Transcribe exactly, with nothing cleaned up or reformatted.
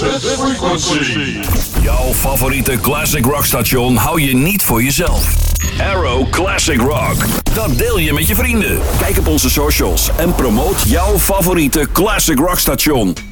This frequency. Jouw favoriete classic rock station hou je niet voor jezelf. Arrow Classic Rock. Dat deel je met je vrienden. Kijk op onze socials en promoot jouw favoriete classic rock station.